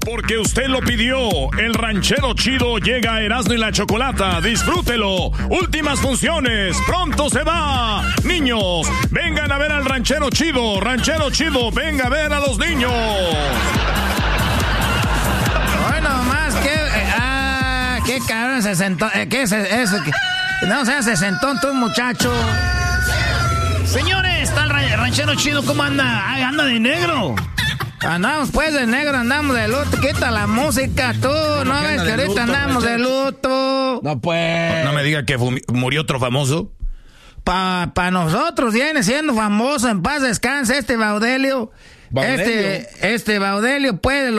Porque usted lo pidió. El ranchero chido llega a Erasmo y la Chocolata. Disfrútelo. Últimas funciones. Pronto se va. Niños, vengan a ver al ranchero chido. Ranchero chido, venga a ver a los niños. Bueno, más que... qué cabrón se sentó. No seas se sentó tú, muchacho. Señores, está el ranchero chido. ¿Cómo anda? Ay, anda de negro. Andamos pues de negro, andamos de luto. Quita la música tú, no ves que ahorita andamos de luto. No pues. No me diga que murió otro famoso. Pa nosotros viene siendo famoso, en paz descanse este Baudelio. Este Baudelio pues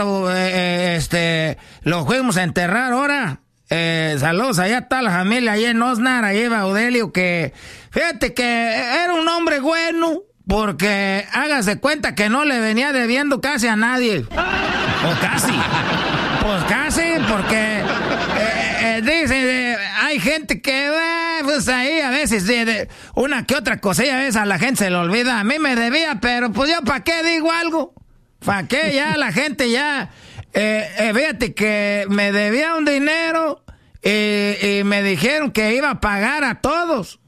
lo fuimos a enterrar ahora. Saludos, allá está la familia, ahí en Osnar, ahí Baudelio, que fíjate que era un hombre bueno. Porque hágase cuenta que no le venía debiendo casi a nadie. O casi. Pues casi, porque dice, hay gente que pues ahí a veces una que otra cosilla, a veces a la gente se le olvida. A mí me debía, pero pues yo ¿para qué digo algo? ¿Para qué? Ya la gente ya... fíjate que me debía un dinero y me dijeron que iba a pagar a todos.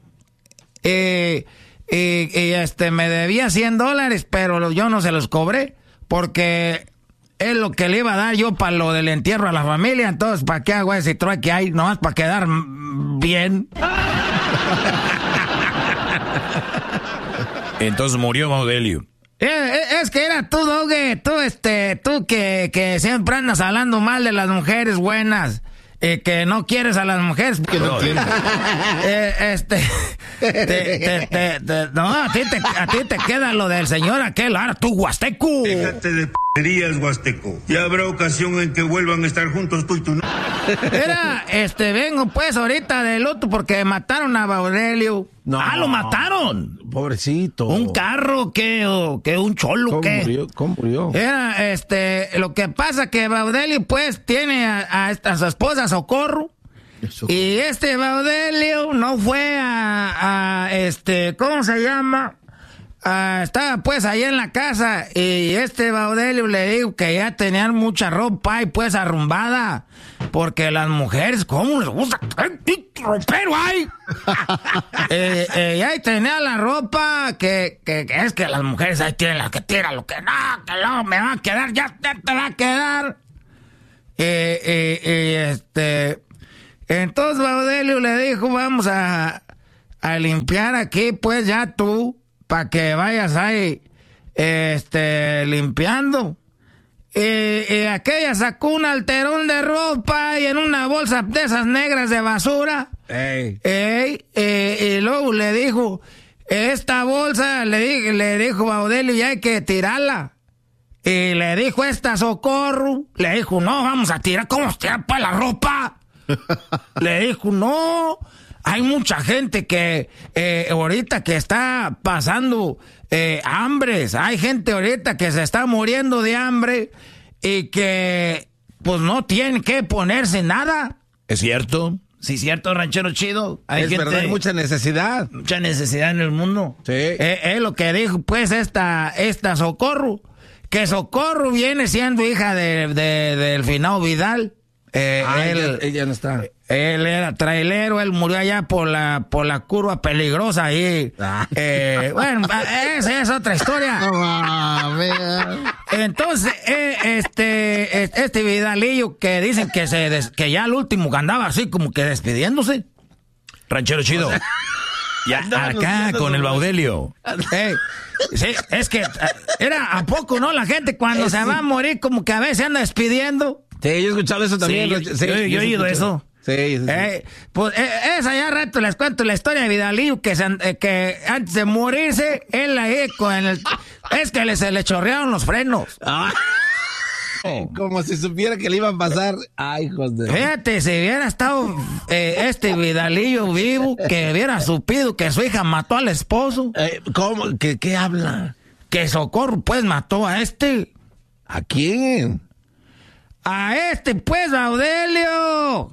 Me debía $100, pero yo no se los cobré, porque es lo que le iba a dar yo para lo del entierro a la familia. Entonces, ¿para qué hago ese trueque ahí? Nomás para quedar bien. Entonces murió Baudelio. Es que era tú, Doge, tú que siempre andas hablando mal de las mujeres buenas. Que no quieres a las mujeres. Que no entiendo. No, a ti te queda lo del señor aquel, ahora tú, Huasteco. Déjate de p***erías, Huasteco. Ya habrá ocasión en que vuelvan a estar juntos tú y tú. Era, vengo pues ahorita de luto porque mataron a Baudelio. No. Ah, lo mataron. Pobrecito. Un carro, que un cholo, ¿qué? ¿Cómo murió? Era, lo que pasa que Baudelio pues tiene a su esposa Socorro. Y Baudelio no fue ¿cómo se llama? Estaba pues ahí en la casa y Baudelio le dijo que ya tenían mucha ropa ahí pues arrumbada, porque las mujeres, ¿cómo les gusta? ¡Ropero ahí! Y ahí tenía la ropa que es que las mujeres ahí tienen las que tiran, lo que no me va a quedar, ya te va a quedar. Entonces Baudelio le dijo, vamos a limpiar aquí pues ya tú, para que vayas ahí, limpiando. Y aquella sacó un alterón de ropa y en una bolsa de esas negras de basura. Y luego le dijo, esta bolsa, le dijo Baudelio, ya hay que tirarla. Y le dijo Socorro, le dijo, no, vamos a tirar, ¿cómo se tira para la ropa? Le dijo, no, hay mucha gente que ahorita que está pasando hambres. Hay gente ahorita que se está muriendo de hambre y que pues no tiene que ponerse nada. ¿Es cierto? Sí, cierto, ranchero chido. Es verdad, hay mucha necesidad. Mucha necesidad en el mundo. Sí. Es lo que dijo pues esta Socorro. Que Socorro viene siendo hija del finado Vidal. Ella no está. Él era trailero, él murió allá por la curva peligrosa ahí. Bueno, esa es otra historia. Entonces, Vidalillo que dicen que ya al último andaba así como que despidiéndose. Ranchero chido. Ya acá con el Baudelio. Sí, es que era a poco, ¿no? La gente cuando se va a morir como que a veces anda despidiendo. Sí, yo he escuchado eso también. Sí, yo he oído eso. Sí. Pues esa ya rato les cuento la historia de Vidalillo, que antes de morirse, él ahí es que se le chorrearon los frenos. Como si supiera que le iban a pasar. Ay, hijos de... Fíjate, si hubiera estado Vidalillo vivo, que hubiera supido que su hija mató al esposo. ¿Cómo? ¿Qué habla? Que Socorro, pues, mató a ¿A quién? A pues, Baudelio.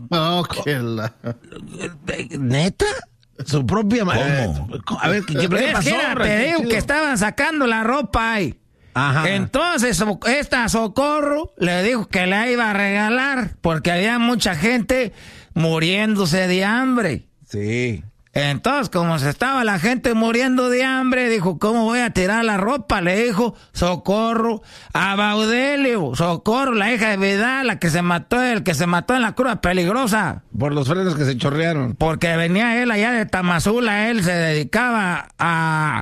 ¿Neta? Su propia madre. ¿Cómo? A ver, ¿qué pasó? Te digo que estaban sacando la ropa ahí. Ajá. Entonces, esta Socorro le dijo que la iba a regalar porque había mucha gente muriéndose de hambre. Sí. Entonces, como se estaba la gente muriendo de hambre, dijo, ¿cómo voy a tirar la ropa? Le dijo Socorro a Baudelio. Socorro, la hija de Vidal, la que se mató, el que se mató en la curva peligrosa. Por los frenos que se chorrearon. Porque venía él allá de Tamazula, él se dedicaba a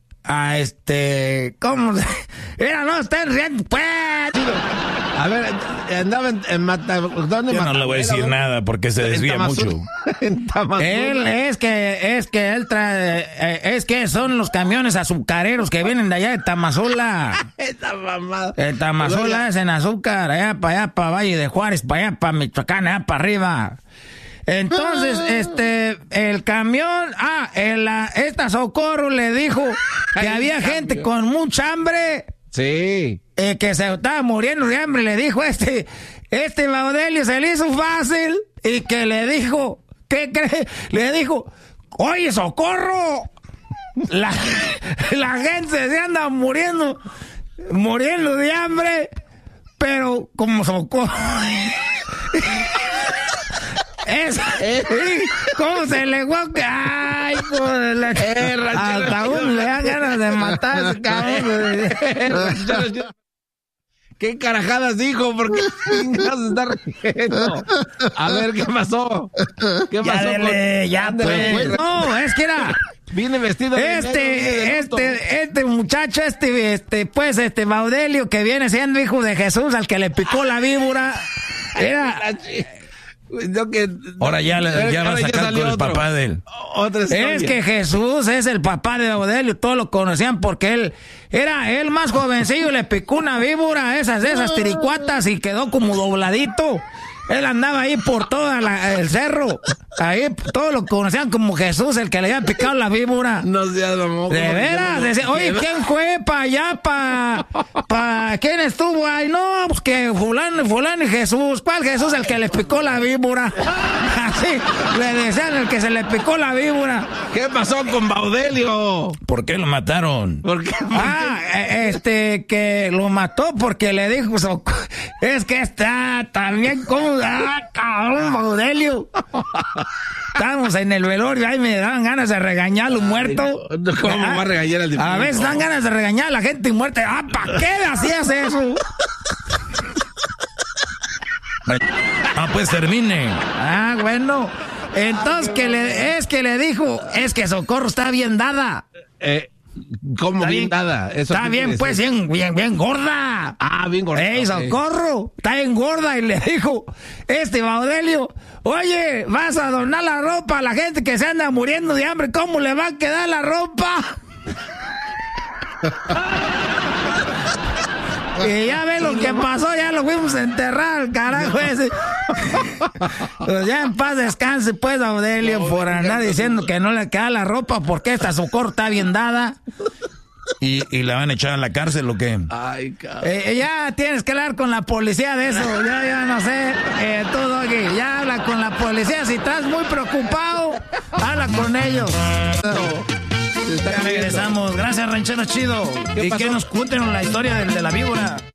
¿cómo se? Era, no, estén riendo, pues. A ver, andaba en ¿dónde? Yo no le voy a decir nada porque se desvía mucho. En Tamazula. Él, es que él trae, es que son los camiones azucareros que vienen de allá de Tamazula. Esta mamada. Tamazula es en azúcar, allá para Valle de Juárez, para allá para Michoacán, allá para arriba. Entonces, el camión, esta Socorro le dijo que había gente con mucha hambre. Sí. Que se estaba muriendo de hambre. Le dijo Baudelio se le hizo fácil y que le dijo, ¿qué cree? Le dijo, oye, Socorro, la gente se anda muriendo de hambre, pero como Socorro... ¿Cómo se le guaca? Ay, por la hasta uno le dan ganas de matar a ese cabrón. ¿Qué carajadas dijo? ¿Por qué chingados se está riendo? A ver, ¿qué pasó? ¿Qué pasó? Ya dele, ya pues. No, es que era... Viene vestido este muchacho, pues, Baudelio, que viene siendo hijo de Jesús, al que le picó la víbora, era... Ahora ya va a sacar con el papá de él. Es que Jesús es el papá de Baudelio, todos lo conocían porque él era el más jovencillo, le picó una víbora, esas tiricuatas y quedó como dobladito. Él andaba ahí por todo el cerro. Ahí todos lo conocían como Jesús, el que le había picado la víbora. No seas mamón. De veras. Decía, oye, ¿quién fue para allá? ¿Quién estuvo ahí? No, pues que fulano y Jesús. ¿Cuál Jesús? El que le picó la víbora. Así le decían, el que se le picó la víbora. ¿Qué pasó con Baudelio? ¿Por qué lo mataron? ¿Por qué? Que lo mató porque le dijo, es que está también como... cabrón, Baudelio. Estábamos en el velorio, ahí me daban ganas de regañar a los muertos. ¿Cómo va a regañar al difunto? A veces dan ganas de regañar a la gente muerta. ¿Para qué hacías eso? Pues termine. Bueno. Entonces, que le dijo, es que Socorro está bien dada. ¿Cómo bien dada? Está bien, pues, bien gorda. Bien gorda. Socorro, está bien gorda. Y le dijo, Baudelio, oye, vas a donar la ropa a la gente que se anda muriendo de hambre. ¿Cómo le va a quedar la ropa? Y ya ve lo que pasó, ya lo fuimos a enterrar, carajo ese. Pues ya en paz descanse, pues, Baudelio, por andar diciendo que no le queda la ropa porque esta Socorro está bien dada. ¿Y la van a echar a la cárcel o qué? Ay, cabrón. Ya tienes que hablar con la policía de eso. Ya no sé. Tú, Doggy, ya habla con la policía. Si estás muy preocupado, habla con ellos. Ya regresamos. Gracias, Ranchero Chido. Y que nos cuenten la historia de la víbora.